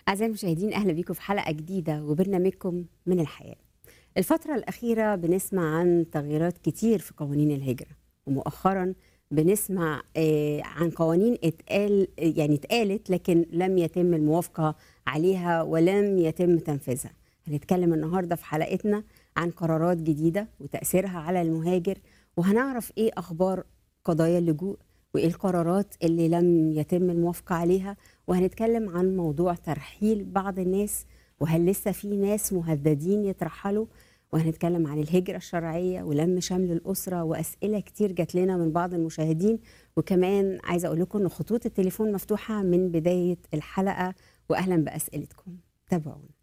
أعزائي المشاهدين، أهلا بيكم في حلقة جديدة وبرنامجكم من الحياة. الفترة الأخيرة بنسمع عن تغييرات كتير في قوانين الهجرة، ومؤخرا بنسمع عن قوانين اتقالت لكن لم يتم الموافقة عليها ولم يتم تنفيذها. هنتكلم النهاردة في حلقتنا عن قرارات جديدة وتأثيرها على المهاجر، وهنعرف إيه أخبار قضايا اللجوء وإيه القرارات اللي لم يتم الموافقة عليها. وهنتكلم عن موضوع ترحيل بعض الناس، وهل لسه في ناس مهددين يترحلوا. وهنتكلم عن الهجرة الشرعية ولم شمل الأسرة، وأسئلة كتير جات لنا من بعض المشاهدين. وكمان عايزة أقول لكم أن خطوط التليفون مفتوحة من بداية الحلقة، وأهلا بأسئلتكم. تابعونا.